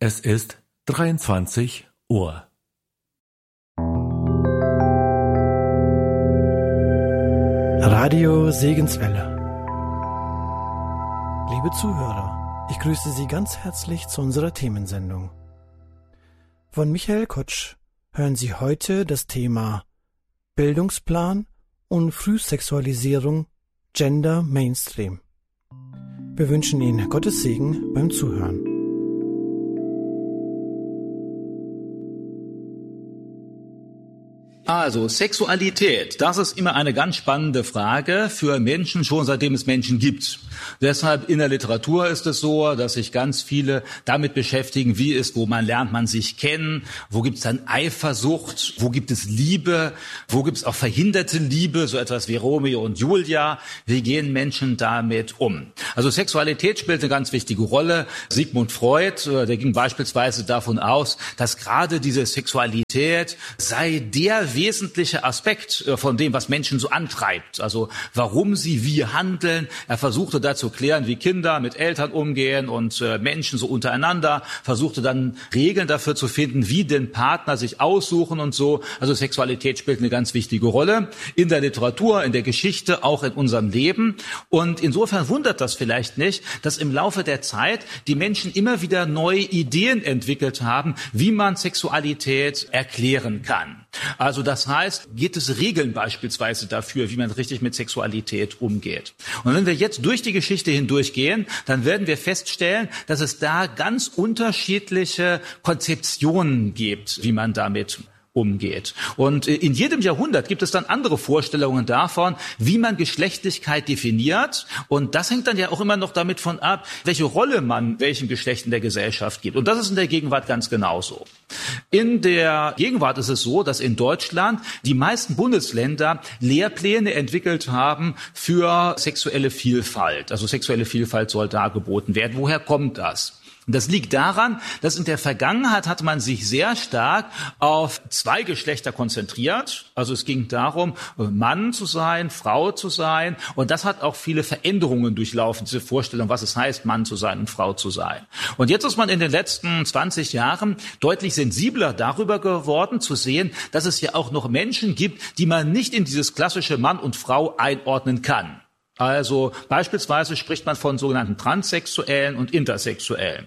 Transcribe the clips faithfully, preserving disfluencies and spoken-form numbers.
Es ist dreiundzwanzig Uhr. Radio Segenswelle. Liebe Zuhörer, ich grüße Sie ganz herzlich zu unserer Themensendung. Von Michael Kotsch hören Sie heute das Thema Bildungsplan und Frühsexualisierung, Gender Mainstream. Wir wünschen Ihnen Gottes Segen beim Zuhören. Also Sexualität, das ist immer eine ganz spannende Frage für Menschen, schon seitdem es Menschen gibt. Deshalb in der Literatur ist es so, dass sich ganz viele damit beschäftigen, wie ist, wo man lernt man sich kennen, wo gibt es dann Eifersucht, wo gibt es Liebe, wo gibt es auch verhinderte Liebe, so etwas wie Romeo und Julia. Wie gehen Menschen damit um? Also Sexualität spielt eine ganz wichtige Rolle. Sigmund Freud, der ging beispielsweise davon aus, dass gerade diese Sexualität sei der wesentliche Aspekt von dem, was Menschen so antreibt, also warum sie wie handeln. Er versuchte da zu klären, wie Kinder mit Eltern umgehen und äh, Menschen so untereinander, versuchte dann Regeln dafür zu finden, wie den Partner sich aussuchen und so. Also Sexualität spielt eine ganz wichtige Rolle in der Literatur, in der Geschichte, auch in unserem Leben. Und insofern wundert das vielleicht nicht, dass im Laufe der Zeit die Menschen immer wieder neue Ideen entwickelt haben, wie man Sexualität erklären kann. Also das heißt, gibt es Regeln beispielsweise dafür, wie man richtig mit Sexualität umgeht. Und wenn wir jetzt durch die Geschichte hindurchgehen, dann werden wir feststellen, dass es da ganz unterschiedliche Konzeptionen gibt, wie man damit umgeht. Und in jedem Jahrhundert gibt es dann andere Vorstellungen davon, wie man Geschlechtlichkeit definiert. Und das hängt dann ja auch immer noch damit von ab, welche Rolle man welchem Geschlecht in der Gesellschaft gibt. Und das ist in der Gegenwart ganz genauso. In der Gegenwart ist es so, dass in Deutschland die meisten Bundesländer Lehrpläne entwickelt haben für sexuelle Vielfalt. Also sexuelle Vielfalt soll dargeboten werden. Woher kommt das? Und das liegt daran, dass in der Vergangenheit hat man sich sehr stark auf zwei Geschlechter konzentriert. Also es ging darum, Mann zu sein, Frau zu sein. Und das hat auch viele Veränderungen durchlaufen, diese Vorstellung, was es heißt, Mann zu sein und Frau zu sein. Und jetzt ist man in den letzten zwanzig Jahren deutlich sensibler darüber geworden, zu sehen, dass es ja auch noch Menschen gibt, die man nicht in dieses klassische Mann und Frau einordnen kann. Also beispielsweise spricht man von sogenannten Transsexuellen und Intersexuellen.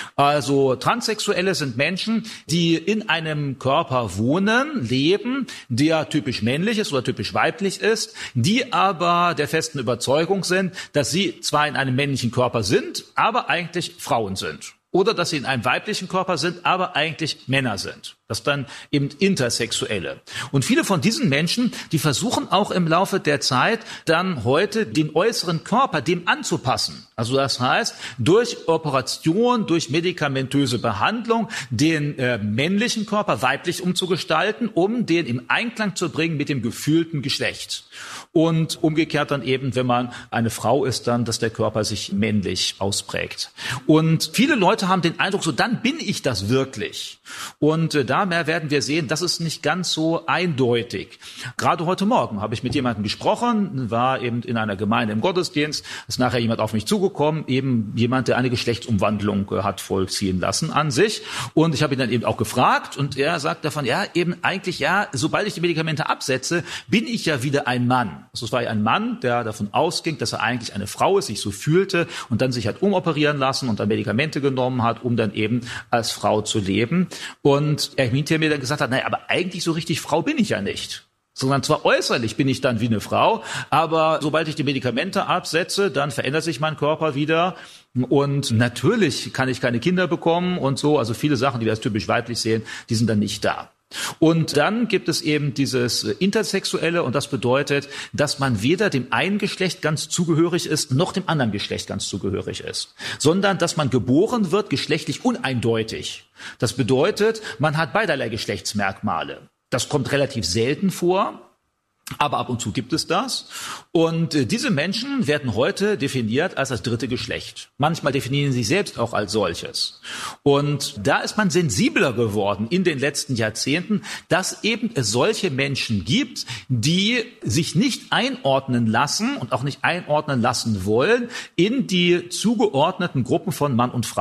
Also Transsexuelle sind Menschen, die in einem Körper wohnen, leben, der typisch männlich ist oder typisch weiblich ist, die aber der festen Überzeugung sind, dass sie zwar in einem männlichen Körper sind, aber eigentlich Frauen sind. Oder dass sie in einem weiblichen Körper sind, aber eigentlich Männer sind. Das dann eben Intersexuelle. Und viele von diesen Menschen, die versuchen auch im Laufe der Zeit dann heute den äußeren Körper dem anzupassen. Also das heißt, durch Operation, durch medikamentöse Behandlung den äh, männlichen Körper weiblich umzugestalten, um den im Einklang zu bringen mit dem gefühlten Geschlecht. Und umgekehrt dann eben, wenn man eine Frau ist, dann, dass der Körper sich männlich ausprägt. Und viele Leute haben den Eindruck, so dann bin ich das wirklich. Und äh, daher werden wir sehen, das ist nicht ganz so eindeutig. Gerade heute Morgen habe ich mit jemandem gesprochen, war eben in einer Gemeinde im Gottesdienst, ist nachher jemand auf mich zugekommen, eben jemand, der eine Geschlechtsumwandlung äh, hat vollziehen lassen an sich. Und ich habe ihn dann eben auch gefragt und er sagt davon, ja, eben eigentlich, ja, sobald ich die Medikamente absetze, bin ich ja wieder ein Mann. Also es war ja ein Mann, der davon ausging, dass er eigentlich eine Frau ist, sich so fühlte und dann sich hat umoperieren lassen und dann Medikamente genommen hat, um dann eben als Frau zu leben. Und er hinterher mir dann gesagt hat, naja, aber eigentlich so richtig Frau bin ich ja nicht. Sondern zwar äußerlich bin ich dann wie eine Frau, aber sobald ich die Medikamente absetze, dann verändert sich mein Körper wieder. Und natürlich kann ich keine Kinder bekommen und so. Also viele Sachen, die wir als typisch weiblich sehen, die sind dann nicht da. Und dann gibt es eben dieses Intersexuelle und das bedeutet, dass man weder dem einen Geschlecht ganz zugehörig ist, noch dem anderen Geschlecht ganz zugehörig ist, sondern dass man geboren wird geschlechtlich uneindeutig. Das bedeutet, man hat beiderlei Geschlechtsmerkmale. Das kommt relativ selten vor. Aber ab und zu gibt es das. Und äh, diese Menschen werden heute definiert als das dritte Geschlecht. Manchmal definieren sie sich selbst auch als solches. Und da ist man sensibler geworden in den letzten Jahrzehnten, dass eben es solche Menschen gibt, die sich nicht einordnen lassen und auch nicht einordnen lassen wollen in die zugeordneten Gruppen von Mann und Frau.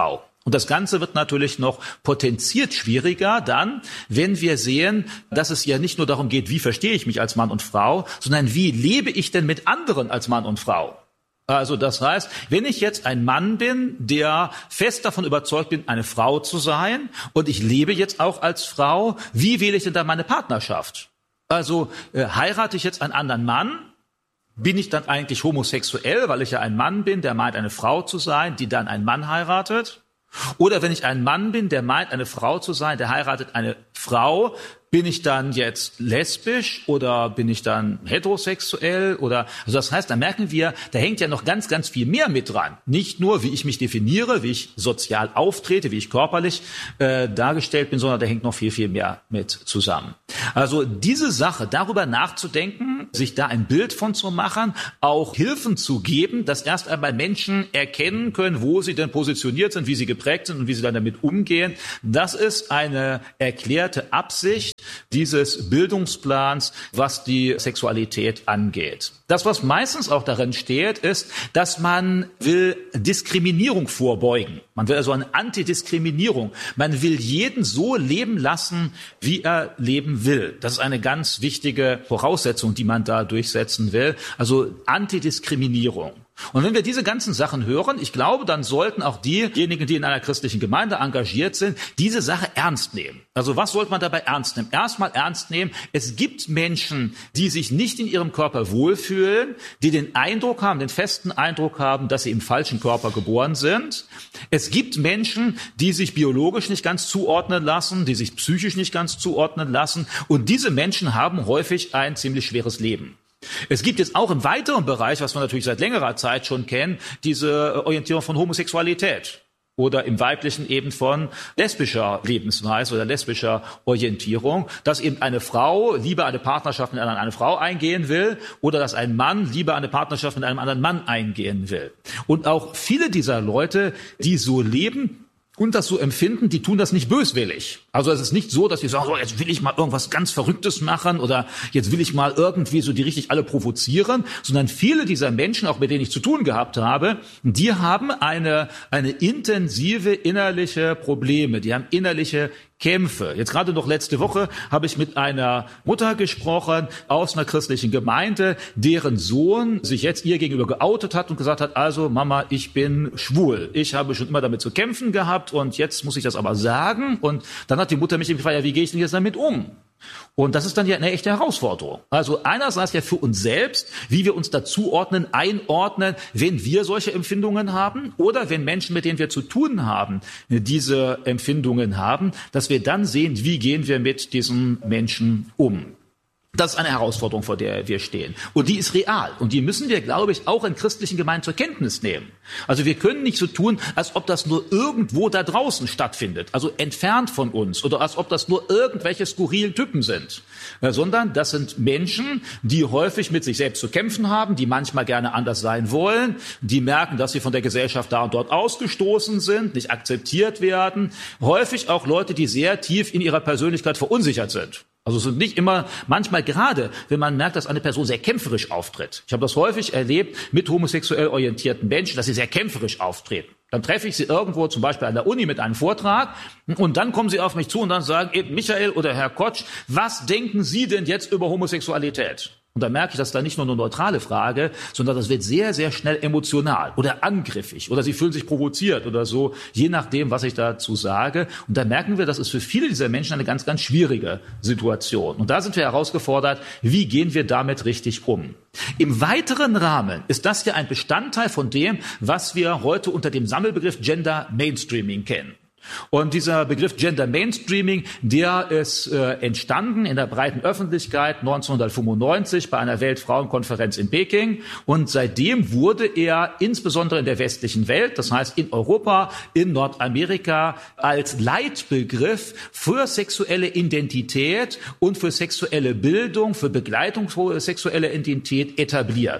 Und das Ganze wird natürlich noch potenziert schwieriger dann, wenn wir sehen, dass es ja nicht nur darum geht, wie verstehe ich mich als Mann und Frau, sondern wie lebe ich denn mit anderen als Mann und Frau? Also das heißt, wenn ich jetzt ein Mann bin, der fest davon überzeugt bin, eine Frau zu sein, und ich lebe jetzt auch als Frau, wie wähle ich denn da meine Partnerschaft? Also äh, heirate ich jetzt einen anderen Mann? Bin ich dann eigentlich homosexuell, weil ich ja ein Mann bin, der meint, eine Frau zu sein, die dann einen Mann heiratet? Oder wenn ich ein Mann bin, der meint, eine Frau zu sein, der heiratet eine Frau, bin ich dann jetzt lesbisch oder bin ich dann heterosexuell? Oder also das heißt, da merken wir, da hängt ja noch ganz, ganz viel mehr mit dran. Nicht nur, wie ich mich definiere, wie ich sozial auftrete, wie ich körperlich äh, dargestellt bin, sondern da hängt noch viel, viel mehr mit zusammen. Also diese Sache, darüber nachzudenken, sich da ein Bild von zu machen, auch Hilfen zu geben, dass erst einmal Menschen erkennen können, wo sie denn positioniert sind, wie sie geprägt sind und wie sie dann damit umgehen. Das ist eine erklärte Absicht dieses Bildungsplans, was die Sexualität angeht. Das, was meistens auch darin steht, ist, dass man will Diskriminierung vorbeugen. Man will also eine Antidiskriminierung. Man will jeden so leben lassen, wie er leben will. Das ist eine ganz wichtige Voraussetzung, die man da durchsetzen will. Also Antidiskriminierung. Und wenn wir diese ganzen Sachen hören, ich glaube, dann sollten auch diejenigen, die in einer christlichen Gemeinde engagiert sind, diese Sache ernst nehmen. Also was sollte man dabei ernst nehmen? Erstmal ernst nehmen, es gibt Menschen, die sich nicht in ihrem Körper wohlfühlen, die den Eindruck haben, den festen Eindruck haben, dass sie im falschen Körper geboren sind. Es gibt Menschen, die sich biologisch nicht ganz zuordnen lassen, die sich psychisch nicht ganz zuordnen lassen. Und diese Menschen haben häufig ein ziemlich schweres Leben. Es gibt jetzt auch im weiteren Bereich, was wir natürlich seit längerer Zeit schon kennen, diese Orientierung von Homosexualität oder im Weiblichen eben von lesbischer Lebensweise oder lesbischer Orientierung, dass eben eine Frau lieber eine Partnerschaft mit einer, einer Frau eingehen will oder dass ein Mann lieber eine Partnerschaft mit einem anderen Mann eingehen will. Und auch viele dieser Leute, die so leben und das so empfinden, die tun das nicht böswillig. Also es ist nicht so, dass die sagen, so, jetzt will ich mal irgendwas ganz Verrücktes machen oder jetzt will ich mal irgendwie so die richtig alle provozieren, sondern viele dieser Menschen, auch mit denen ich zu tun gehabt habe, die haben eine, eine intensive innerliche Probleme, die haben innerliche Kämpfe. Jetzt gerade noch letzte Woche habe ich mit einer Mutter gesprochen aus einer christlichen Gemeinde, deren Sohn sich jetzt ihr gegenüber geoutet hat und gesagt hat, also Mama, ich bin schwul. Ich habe schon immer damit zu kämpfen gehabt und jetzt muss ich das aber sagen. Und dann hat die Mutter mich gefragt, ja, wie gehe ich denn jetzt damit um? Und das ist dann ja eine echte Herausforderung. Also einerseits ja für uns selbst, wie wir uns dazuordnen, einordnen, wenn wir solche Empfindungen haben oder wenn Menschen, mit denen wir zu tun haben, diese Empfindungen haben, dass wir dann sehen, wie gehen wir mit diesen Menschen um. Das ist eine Herausforderung, vor der wir stehen. Und die ist real. Und die müssen wir, glaube ich, auch in christlichen Gemeinden zur Kenntnis nehmen. Also wir können nicht so tun, als ob das nur irgendwo da draußen stattfindet, also entfernt von uns, oder als ob das nur irgendwelche skurrilen Typen sind, äh, sondern das sind Menschen, die häufig mit sich selbst zu kämpfen haben, die manchmal gerne anders sein wollen, die merken, dass sie von der Gesellschaft da und dort ausgestoßen sind, nicht akzeptiert werden. Häufig auch Leute, die sehr tief in ihrer Persönlichkeit verunsichert sind. Also es sind nicht immer, manchmal gerade, wenn man merkt, dass eine Person sehr kämpferisch auftritt. Ich habe das häufig erlebt mit homosexuell orientierten Menschen, dass sie sehr kämpferisch auftreten. Dann treffe ich sie irgendwo, zum Beispiel an der Uni mit einem Vortrag, und dann kommen sie auf mich zu und dann sagen, eben Michael oder Herr Kotsch, was denken Sie denn jetzt über Homosexualität? Und da merke ich, dass da nicht nur eine neutrale Frage, sondern das wird sehr, sehr schnell emotional oder angriffig oder sie fühlen sich provoziert oder so, je nachdem, was ich dazu sage. Und da merken wir, das ist für viele dieser Menschen eine ganz, ganz schwierige Situation. Und da sind wir herausgefordert, wie gehen wir damit richtig um? Im weiteren Rahmen ist das ja ein Bestandteil von dem, was wir heute unter dem Sammelbegriff Gender Mainstreaming kennen. Und dieser Begriff Gender Mainstreaming, der ist äh, entstanden in der breiten Öffentlichkeit neunzehnhundertfünfundneunzig bei einer Weltfrauenkonferenz in Peking. Und seitdem wurde er insbesondere in der westlichen Welt, das heißt in Europa, in Nordamerika, als Leitbegriff für sexuelle Identität und für sexuelle Bildung, für Begleitung für sexuelle Identität etabliert.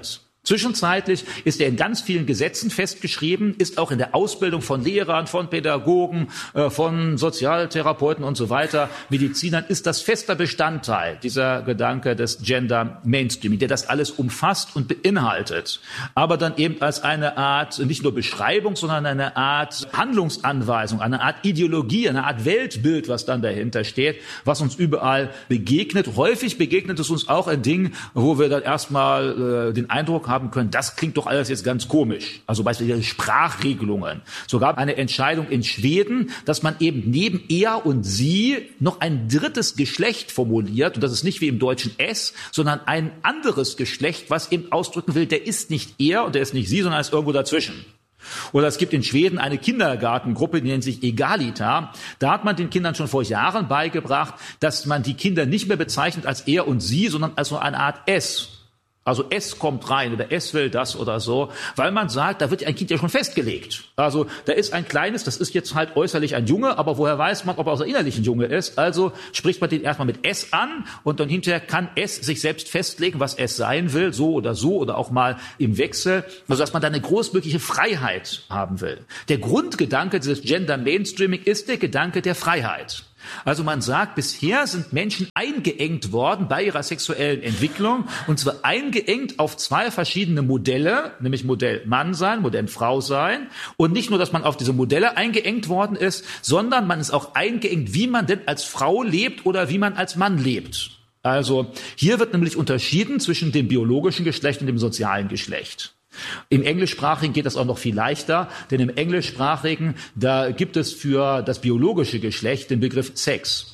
Zwischenzeitlich ist er in ganz vielen Gesetzen festgeschrieben, ist auch in der Ausbildung von Lehrern, von Pädagogen, von Sozialtherapeuten und so weiter, Medizinern, ist das fester Bestandteil, dieser Gedanke des Gender Mainstreaming, der das alles umfasst und beinhaltet, aber dann eben als eine Art, nicht nur Beschreibung, sondern eine Art Handlungsanweisung, eine Art Ideologie, eine Art Weltbild, was dann dahinter steht, was uns überall begegnet. Häufig begegnet es uns auch in Dingen, wo wir dann erstmal äh, den Eindruck haben, haben können, das klingt doch alles jetzt ganz komisch. Also beispielsweise Sprachregelungen. So gab eine Entscheidung in Schweden, dass man eben neben er und sie noch ein drittes Geschlecht formuliert. Und das ist nicht wie im Deutschen es, sondern ein anderes Geschlecht, was eben ausdrücken will, der ist nicht er und der ist nicht sie, sondern ist irgendwo dazwischen. Oder es gibt in Schweden eine Kindergartengruppe, die nennt sich Egalita. Da hat man den Kindern schon vor Jahren beigebracht, dass man die Kinder nicht mehr bezeichnet als er und sie, sondern als so eine Art es. Also es kommt rein oder es will das oder so, weil man sagt, da wird ein Kind ja schon festgelegt. Also da ist ein kleines, das ist jetzt halt äußerlich ein Junge, aber woher weiß man, ob er außer innerlich ein Junge ist? Also spricht man den erstmal mit es an und dann hinterher kann es sich selbst festlegen, was es sein will, so oder so oder auch mal im Wechsel, also dass man da eine großmögliche Freiheit haben will. Der Grundgedanke dieses Gender Mainstreaming ist der Gedanke der Freiheit. Also man sagt, bisher sind Menschen eingeengt worden bei ihrer sexuellen Entwicklung, und zwar eingeengt auf zwei verschiedene Modelle, nämlich Modell Mann sein, Modell Frau sein. Und nicht nur, dass man auf diese Modelle eingeengt worden ist, sondern man ist auch eingeengt, wie man denn als Frau lebt oder wie man als Mann lebt. Also hier wird nämlich unterschieden zwischen dem biologischen Geschlecht und dem sozialen Geschlecht. Im Englischsprachigen geht das auch noch viel leichter, denn im Englischsprachigen, da gibt es für das biologische Geschlecht den Begriff Sex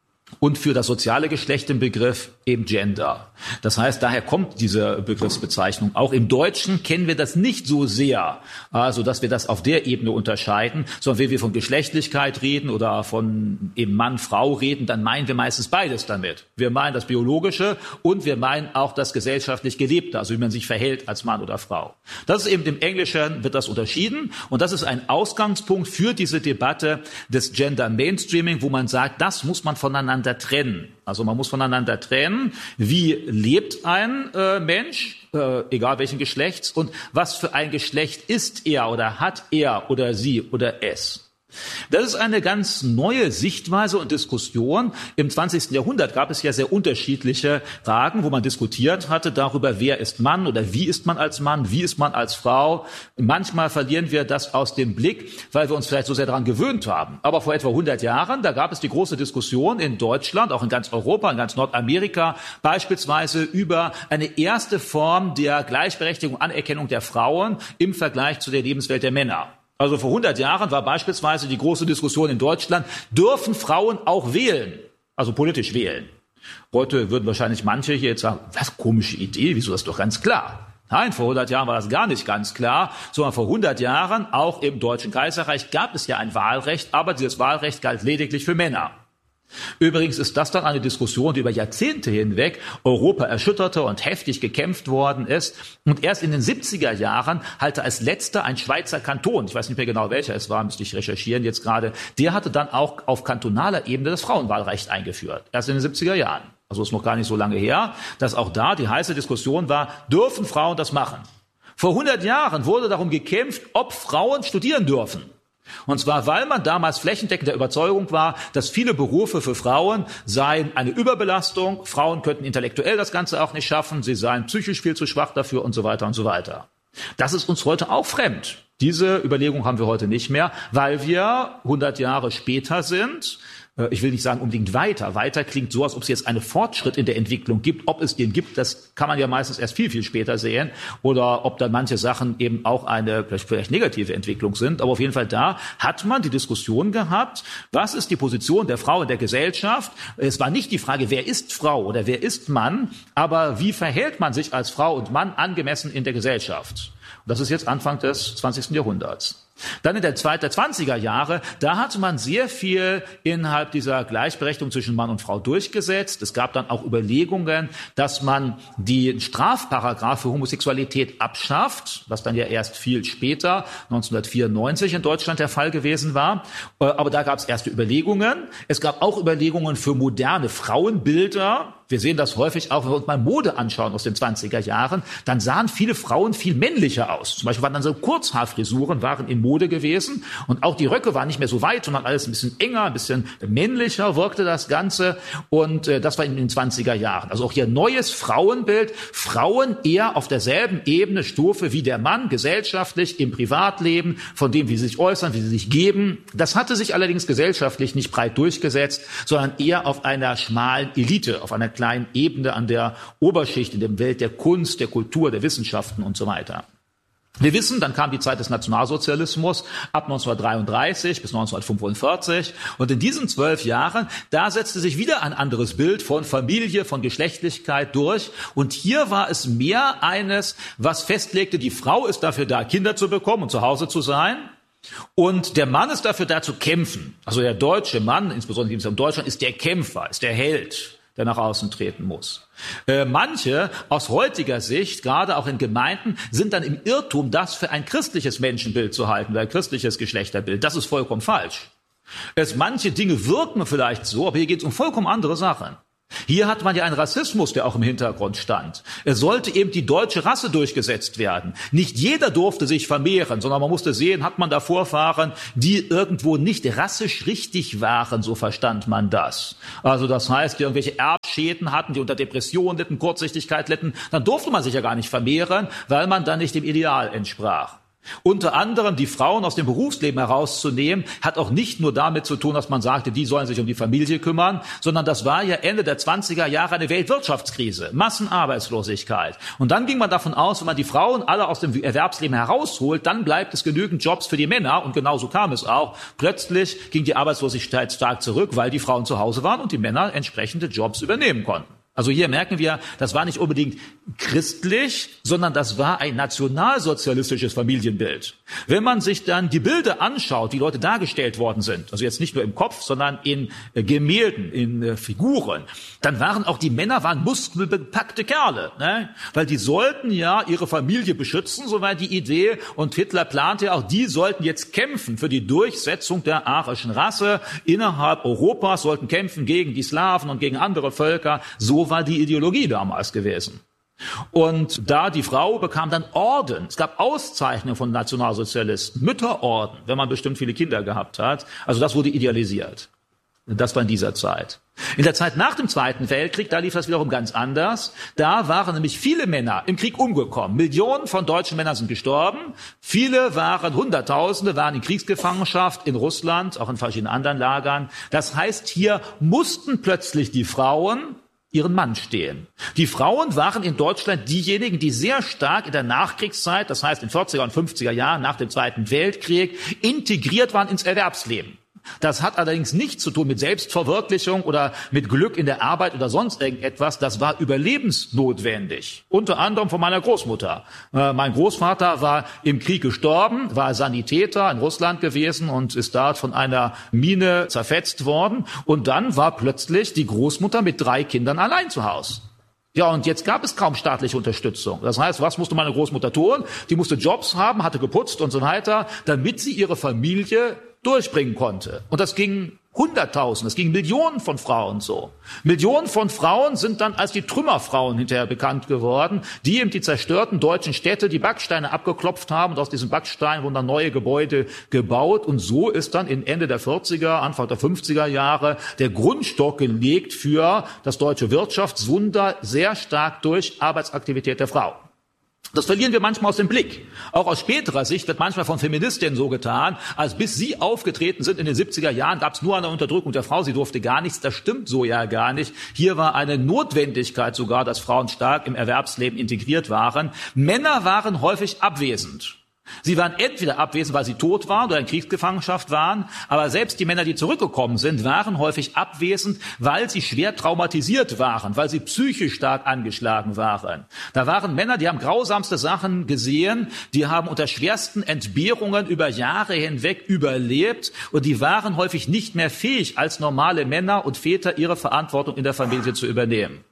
und für das soziale Geschlecht den Begriff eben Gender. Das heißt, daher kommt diese Begriffsbezeichnung. Auch im Deutschen kennen wir das nicht so sehr, also dass wir das auf der Ebene unterscheiden, sondern wenn wir von Geschlechtlichkeit reden oder von eben Mann, Frau reden, dann meinen wir meistens beides damit. Wir meinen das Biologische und wir meinen auch das gesellschaftlich Gelebte, also wie man sich verhält als Mann oder Frau. Das ist eben im Englischen, wird das unterschieden, und das ist ein Ausgangspunkt für diese Debatte des Gender Mainstreaming, wo man sagt, das muss man voneinander trennen. Also man muss voneinander trennen, wie lebt ein äh, Mensch, äh, egal welchen Geschlechts, und was für ein Geschlecht ist er oder hat er oder sie oder es. Das ist eine ganz neue Sichtweise und Diskussion. Im zwanzigsten Jahrhundert gab es ja sehr unterschiedliche Fragen, wo man diskutiert hatte darüber, wer ist Mann oder wie ist man als Mann, wie ist man als Frau. Manchmal verlieren wir das aus dem Blick, weil wir uns vielleicht so sehr daran gewöhnt haben. Aber vor etwa hundert Jahren, da gab es die große Diskussion in Deutschland, auch in ganz Europa, in ganz Nordamerika, beispielsweise über eine erste Form der Gleichberechtigung, Anerkennung der Frauen im Vergleich zu der Lebenswelt der Männer. Also vor hundert Jahren war beispielsweise die große Diskussion in Deutschland, dürfen Frauen auch wählen, also politisch wählen. Heute würden wahrscheinlich manche hier jetzt sagen, was, komische Idee, wieso, das ist doch ganz klar. Nein, vor hundert Jahren war das gar nicht ganz klar, sondern vor hundert Jahren, auch im Deutschen Kaiserreich, gab es ja ein Wahlrecht, aber dieses Wahlrecht galt lediglich für Männer. Übrigens ist das dann eine Diskussion, die über Jahrzehnte hinweg Europa erschütterte und heftig gekämpft worden ist. Und erst in den siebziger Jahren hatte als letzter ein Schweizer Kanton, ich weiß nicht mehr genau welcher es war, müsste ich recherchieren jetzt gerade, der hatte dann auch auf kantonaler Ebene das Frauenwahlrecht eingeführt. Erst in den siebziger Jahren. Also ist noch gar nicht so lange her, dass auch da die heiße Diskussion war, dürfen Frauen das machen? Vor hundert Jahren wurde darum gekämpft, ob Frauen studieren dürfen. Und zwar, weil man damals flächendeckend der Überzeugung war, dass viele Berufe für Frauen seien eine Überbelastung, Frauen könnten intellektuell das Ganze auch nicht schaffen, sie seien psychisch viel zu schwach dafür und so weiter und so weiter. Das ist uns heute auch fremd. Diese Überlegung haben wir heute nicht mehr, weil wir hundert Jahre später sind. Ich will nicht sagen unbedingt weiter. Weiter klingt so, als ob es jetzt einen Fortschritt in der Entwicklung gibt. Ob es den gibt, das kann man ja meistens erst viel, viel später sehen. Oder ob dann manche Sachen eben auch eine vielleicht, vielleicht negative Entwicklung sind. Aber auf jeden Fall da hat man die Diskussion gehabt, was ist die Position der Frau in der Gesellschaft? Es war nicht die Frage, wer ist Frau oder wer ist Mann, aber wie verhält man sich als Frau und Mann angemessen in der Gesellschaft? Und das ist jetzt Anfang des zwanzigsten Jahrhunderts. Dann in der Zeit der zwanziger Jahre, da hatte man sehr viel innerhalb dieser Gleichberechtigung zwischen Mann und Frau durchgesetzt. Es gab dann auch Überlegungen, dass man die Strafparagraph für Homosexualität abschafft, was dann ja erst viel später, neunzehnhundertvierundneunzig in Deutschland der Fall gewesen war. Aber da gab es erste Überlegungen. Es gab auch Überlegungen für moderne Frauenbilder. Wir sehen das häufig auch, wenn wir uns mal Mode anschauen aus den zwanziger Jahren, dann sahen viele Frauen viel männlicher aus. Zum Beispiel waren dann so Kurzhaarfrisuren waren in Mode gewesen und auch die Röcke waren nicht mehr so weit, sondern alles ein bisschen enger, ein bisschen männlicher wirkte das Ganze und äh, das war in den zwanziger Jahren. Also auch hier neues Frauenbild, Frauen eher auf derselben Ebene, Stufe wie der Mann, gesellschaftlich, im Privatleben, von dem, wie sie sich äußern, wie sie sich geben. Das hatte sich allerdings gesellschaftlich nicht breit durchgesetzt, sondern eher auf einer schmalen Elite, auf einer kleinen Ebene an der Oberschicht in der Welt der Kunst, der Kultur, der Wissenschaften und so weiter. Wir wissen, dann kam die Zeit des Nationalsozialismus ab neunzehnhundertdreiunddreißig bis neunzehnhundertfünfundvierzig und in diesen zwölf Jahren, da setzte sich wieder ein anderes Bild von Familie, von Geschlechtlichkeit durch und hier war es mehr eines, was festlegte, die Frau ist dafür da, Kinder zu bekommen und zu Hause zu sein. Und der Mann ist dafür da zu kämpfen. Also der deutsche Mann, insbesondere in Deutschland, ist der Kämpfer, ist der Held, der nach außen treten muss. Äh, manche aus heutiger Sicht, gerade auch in Gemeinden, sind dann im Irrtum, das für ein christliches Menschenbild zu halten, oder ein christliches Geschlechterbild. Das ist vollkommen falsch. Es, manche Dinge wirken vielleicht so, aber hier geht es um vollkommen andere Sachen. Hier hat man ja einen Rassismus, der auch im Hintergrund stand. Es sollte eben die deutsche Rasse durchgesetzt werden. Nicht jeder durfte sich vermehren, sondern man musste sehen, hat man da Vorfahren, die irgendwo nicht rassisch richtig waren, so verstand man das. Also das heißt, die irgendwelche Erbschäden hatten, die unter Depression litten, Kurzsichtigkeit litten, dann durfte man sich ja gar nicht vermehren, weil man dann nicht dem Ideal entsprach. Unter anderem die Frauen aus dem Berufsleben herauszunehmen, hat auch nicht nur damit zu tun, dass man sagte, die sollen sich um die Familie kümmern, sondern das war ja Ende der zwanziger Jahre eine Weltwirtschaftskrise, Massenarbeitslosigkeit. Und dann ging man davon aus, wenn man die Frauen alle aus dem Erwerbsleben herausholt, dann bleibt es genügend Jobs für die Männer. Und genauso kam es auch. Plötzlich ging die Arbeitslosigkeit stark zurück, weil die Frauen zu Hause waren und die Männer entsprechende Jobs übernehmen konnten. Also hier merken wir, das war nicht unbedingt christlich, sondern das war ein nationalsozialistisches Familienbild. Wenn man sich dann die Bilder anschaut, wie Leute dargestellt worden sind, also jetzt nicht nur im Kopf, sondern in äh, Gemälden, in äh, Figuren, dann waren auch die Männer waren muskelbepackte Kerle, ne? Weil die sollten ja ihre Familie beschützen, so war die Idee. Und Hitler plante ja auch, die sollten jetzt kämpfen für die Durchsetzung der arischen Rasse innerhalb Europas, sollten kämpfen gegen die Slawen und gegen andere Völker. So war die Ideologie damals gewesen. Und da die Frau bekam dann Orden. Es gab Auszeichnungen von Nationalsozialisten, Mütterorden, wenn man bestimmt viele Kinder gehabt hat. Also das wurde idealisiert. Das war in dieser Zeit. In der Zeit nach dem Zweiten Weltkrieg, da lief das wiederum ganz anders. Da waren nämlich viele Männer im Krieg umgekommen. Millionen von deutschen Männern sind gestorben. Viele waren, Hunderttausende waren in Kriegsgefangenschaft in Russland, auch in verschiedenen anderen Lagern. Das heißt, hier mussten plötzlich die Frauen ihren Mann stehen. Die Frauen waren in Deutschland diejenigen, die sehr stark in der Nachkriegszeit, das heißt in vierziger und fünfziger Jahren nach dem Zweiten Weltkrieg, integriert waren ins Erwerbsleben. Das hat allerdings nichts zu tun mit Selbstverwirklichung oder mit Glück in der Arbeit oder sonst irgendetwas. Das war überlebensnotwendig. Unter anderem von meiner Großmutter. Äh, mein Großvater war im Krieg gestorben, war Sanitäter in Russland gewesen und ist dort von einer Mine zerfetzt worden. Und dann war plötzlich die Großmutter mit drei Kindern allein zu Hause. Ja, und jetzt gab es kaum staatliche Unterstützung. Das heißt, was musste meine Großmutter tun? Die musste Jobs haben, hatte geputzt und so weiter, damit sie ihre Familie durchbringen konnte. Und das ging Hunderttausende, es ging Millionen von Frauen so. Millionen von Frauen sind dann als die Trümmerfrauen hinterher bekannt geworden, die eben die zerstörten deutschen Städte, die Backsteine abgeklopft haben und aus diesen Backsteinen wurden dann neue Gebäude gebaut. Und so ist dann in Ende der vierziger, Anfang der fünfziger Jahre der Grundstock gelegt für das deutsche Wirtschaftswunder, sehr stark durch Arbeitsaktivität der Frau. Das verlieren wir manchmal aus dem Blick. Auch aus späterer Sicht wird manchmal von Feministinnen so getan, als bis sie aufgetreten sind in den siebziger Jahren, gab es nur eine Unterdrückung der Frau, sie durfte gar nichts. Das stimmt so ja gar nicht. Hier war eine Notwendigkeit sogar, dass Frauen stark im Erwerbsleben integriert waren. Männer waren häufig abwesend. Sie waren entweder abwesend, weil sie tot waren oder in Kriegsgefangenschaft waren, aber selbst die Männer, die zurückgekommen sind, waren häufig abwesend, weil sie schwer traumatisiert waren, weil sie psychisch stark angeschlagen waren. Da waren Männer, die haben grausamste Sachen gesehen, die haben unter schwersten Entbehrungen über Jahre hinweg überlebt und die waren häufig nicht mehr fähig, als normale Männer und Väter ihre Verantwortung in der Familie zu übernehmen.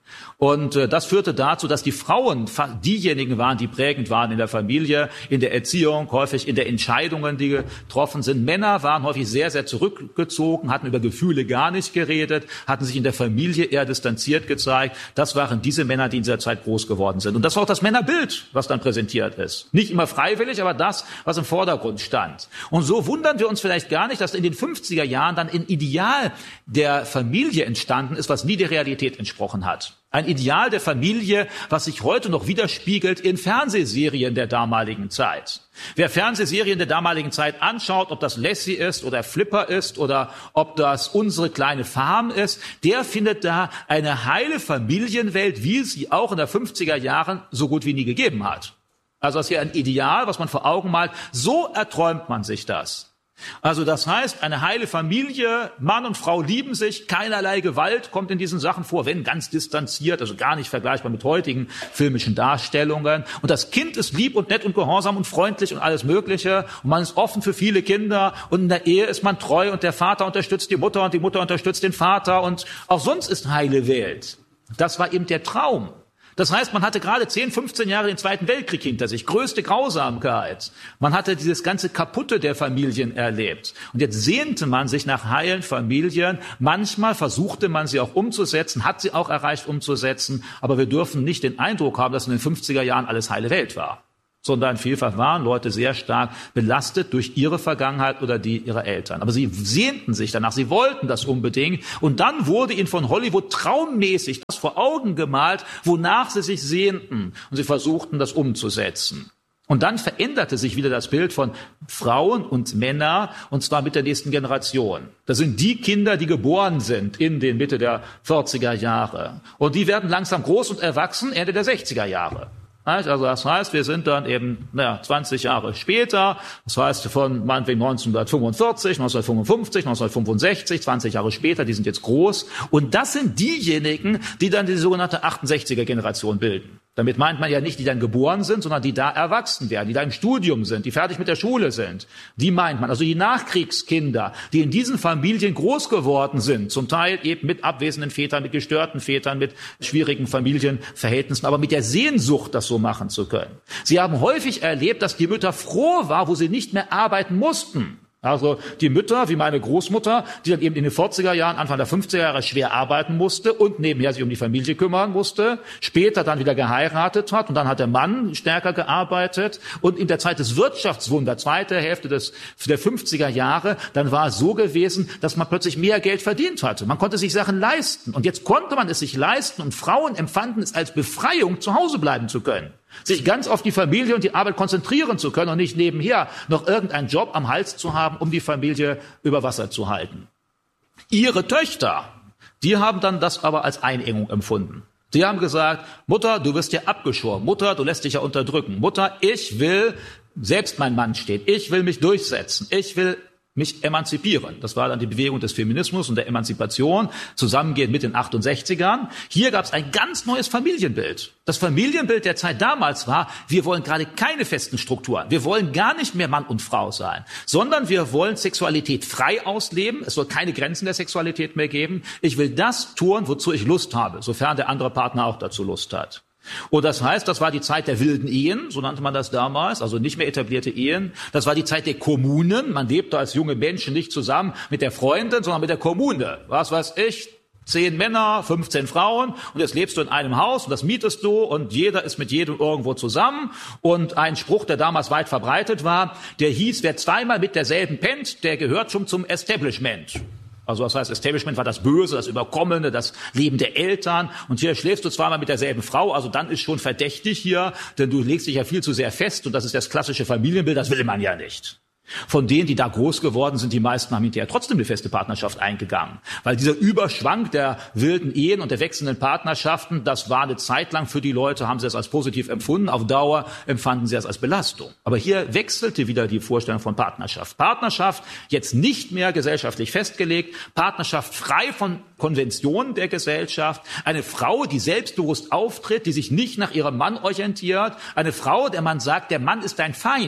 Und äh, das führte dazu, dass die Frauen diejenigen waren, die prägend waren in der Familie, in der Erziehung, häufig in den Entscheidungen, die getroffen sind. Männer waren häufig sehr, sehr zurückgezogen, hatten über Gefühle gar nicht geredet, hatten sich in der Familie eher distanziert gezeigt. Das waren diese Männer, die in dieser Zeit groß geworden sind. Und das war auch das Männerbild, was dann präsentiert ist. Nicht immer freiwillig, aber das, was im Vordergrund stand. Und so wundern wir uns vielleicht gar nicht, dass in den fünfziger Jahren dann ein Ideal der Familie entstanden ist, was nie der Realität entsprochen hat. Ein Ideal der Familie, was sich heute noch widerspiegelt in Fernsehserien der damaligen Zeit. Wer Fernsehserien der damaligen Zeit anschaut, ob das Lassie ist oder Flipper ist oder ob das Unsere kleine Farm ist, der findet da eine heile Familienwelt, wie es sie auch in der fünfziger Jahren so gut wie nie gegeben hat. Also das ist hier ein Ideal, was man vor Augen malt. So erträumt man sich das. Also das heißt, eine heile Familie, Mann und Frau lieben sich, keinerlei Gewalt kommt in diesen Sachen vor, wenn ganz distanziert, also gar nicht vergleichbar mit heutigen filmischen Darstellungen. Und das Kind ist lieb und nett und gehorsam und freundlich und alles Mögliche. Und man ist offen für viele Kinder. Und in der Ehe ist man treu und der Vater unterstützt die Mutter und die Mutter unterstützt den Vater. Und auch sonst ist heile Welt. Das war eben der Traum. Das heißt, man hatte gerade zehn, fünfzehn Jahre den Zweiten Weltkrieg hinter sich, größte Grausamkeit. Man hatte dieses ganze Kaputte der Familien erlebt. Und jetzt sehnte man sich nach heilen Familien. Manchmal versuchte man sie auch umzusetzen, hat sie auch erreicht umzusetzen. Aber wir dürfen nicht den Eindruck haben, dass in den fünfziger Jahren alles heile Welt war. Sondern vielfach waren Leute sehr stark belastet durch ihre Vergangenheit oder die ihrer Eltern. Aber sie sehnten sich danach, sie wollten das unbedingt. Und dann wurde ihnen von Hollywood traummäßig das vor Augen gemalt, wonach sie sich sehnten. Und sie versuchten, das umzusetzen. Und dann veränderte sich wieder das Bild von Frauen und Männern, und zwar mit der nächsten Generation. Das sind die Kinder, die geboren sind in den Mitte der vierziger Jahre. Und die werden langsam groß und erwachsen Ende der sechziger Jahre. Also das heißt, wir sind dann eben naja, zwanzig Jahre später, das heißt von meinetwegen neunzehnhundertfünfundvierzig, neunzehnhundertfünfundfünfzig, neunzehnhundertfünfundsechzig, zwanzig Jahre später, die sind jetzt groß. Und das sind diejenigen, die dann die sogenannte achtundsechziger-Generation bilden. Damit meint man ja nicht, die dann geboren sind, sondern die da erwachsen werden, die da im Studium sind, die fertig mit der Schule sind. Die meint man, also die Nachkriegskinder, die in diesen Familien groß geworden sind, zum Teil eben mit abwesenden Vätern, mit gestörten Vätern, mit schwierigen Familienverhältnissen, aber mit der Sehnsucht, das so machen zu können. Sie haben häufig erlebt, dass die Mütter froh waren, wo sie nicht mehr arbeiten mussten. Also die Mütter, wie meine Großmutter, die dann eben in den vierziger Jahren, Anfang der fünfziger Jahre schwer arbeiten musste und nebenher sich um die Familie kümmern musste, später dann wieder geheiratet hat und dann hat der Mann stärker gearbeitet und in der Zeit des Wirtschaftswunders, zweite Hälfte des, der fünfziger Jahre, dann war es so gewesen, dass man plötzlich mehr Geld verdient hatte. Man konnte sich Sachen leisten und jetzt konnte man es sich leisten und Frauen empfanden es als Befreiung, zu Hause bleiben zu können. Sich ganz auf die Familie und die Arbeit konzentrieren zu können und nicht nebenher noch irgendeinen Job am Hals zu haben, um die Familie über Wasser zu halten. Ihre Töchter, die haben dann das aber als Einengung empfunden. Die haben gesagt, Mutter, du wirst ja abgeschoren. Mutter, du lässt dich ja unterdrücken. Mutter, ich will, selbst mein Mann steht, ich will mich durchsetzen. Ich will mich emanzipieren. Das war dann die Bewegung des Feminismus und der Emanzipation, zusammengehend mit den achtundsechzigern. Hier gab es ein ganz neues Familienbild. Das Familienbild der Zeit damals war, wir wollen gerade keine festen Strukturen. Wir wollen gar nicht mehr Mann und Frau sein, sondern wir wollen Sexualität frei ausleben. Es soll keine Grenzen der Sexualität mehr geben. Ich will das tun, wozu ich Lust habe, sofern der andere Partner auch dazu Lust hat. Und das heißt, das war die Zeit der wilden Ehen, so nannte man das damals, also nicht mehr etablierte Ehen. Das war die Zeit der Kommunen. Man lebte als junge Menschen nicht zusammen mit der Freundin, sondern mit der Kommune. Was weiß ich, zehn Männer, fünfzehn Frauen und jetzt lebst du in einem Haus und das mietest du und jeder ist mit jedem irgendwo zusammen. Und ein Spruch, der damals weit verbreitet war, der hieß, wer zweimal mit derselben pennt, der gehört schon zum Establishment. Also das heißt, Establishment war das Böse, das Überkommene, das Leben der Eltern. Und hier schläfst du zweimal mit derselben Frau, also dann ist schon verdächtig hier, denn du legst dich ja viel zu sehr fest und das ist das klassische Familienbild, das will man ja nicht. Von denen, die da groß geworden sind, die meisten haben hinterher trotzdem eine feste Partnerschaft eingegangen. Weil dieser Überschwang der wilden Ehen und der wechselnden Partnerschaften, das war eine Zeit lang für die Leute, haben sie es als positiv empfunden. Auf Dauer empfanden sie es als Belastung. Aber hier wechselte wieder die Vorstellung von Partnerschaft. Partnerschaft jetzt nicht mehr gesellschaftlich festgelegt. Partnerschaft frei von Konventionen der Gesellschaft. Eine Frau, die selbstbewusst auftritt, die sich nicht nach ihrem Mann orientiert. Eine Frau, der man sagt, der Mann ist dein Feind.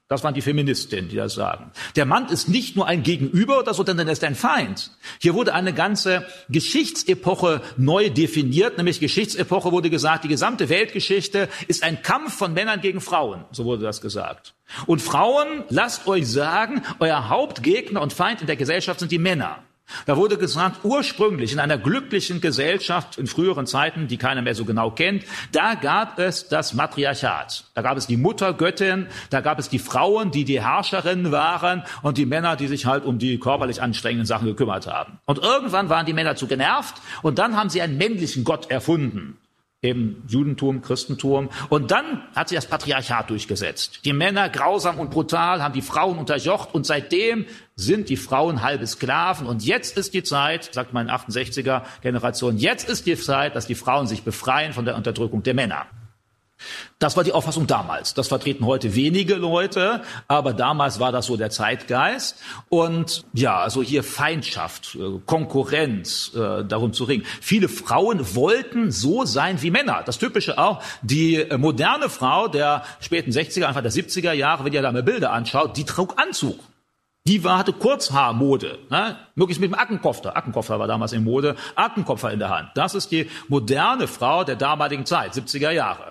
Das waren die Feministinnen, die das sagen. Der Mann ist nicht nur ein Gegenüber oder so, sondern er ist ein Feind. Hier wurde eine ganze Geschichtsepoche neu definiert, nämlich Geschichtsepoche wurde gesagt, die gesamte Weltgeschichte ist ein Kampf von Männern gegen Frauen, so wurde das gesagt. Und Frauen, lasst euch sagen, euer Hauptgegner und Feind in der Gesellschaft sind die Männer. Da wurde gesagt, ursprünglich in einer glücklichen Gesellschaft in früheren Zeiten, die keiner mehr so genau kennt, da gab es das Matriarchat. Da gab es die Muttergöttin, da gab es die Frauen, die die Herrscherinnen waren und die Männer, die sich halt um die körperlich anstrengenden Sachen gekümmert haben. Und irgendwann waren die Männer zu genervt und dann haben sie einen männlichen Gott erfunden. Eben Judentum, Christentum. Und dann hat sich das Patriarchat durchgesetzt. Die Männer grausam und brutal haben die Frauen unterjocht und seitdem sind die Frauen halbe Sklaven. Und jetzt ist die Zeit, sagt meine achtundsechziger Generation, jetzt ist die Zeit, dass die Frauen sich befreien von der Unterdrückung der Männer. Das war die Auffassung damals. Das vertreten heute wenige Leute, aber damals war das so der Zeitgeist. Und ja, also hier Feindschaft, Konkurrenz, äh, darum zu ringen. Viele Frauen wollten so sein wie Männer. Das Typische auch, die moderne Frau der späten sechziger, Anfang der siebziger Jahre, wenn ihr da mal Bilder anschaut, die trug Anzug. Die war, hatte Kurzhaarmode, ne? Möglichst mit dem Ackenkoffer. Ackenkoffer war damals in Mode, Ackenkoffer in der Hand. Das ist die moderne Frau der damaligen Zeit, siebziger Jahre.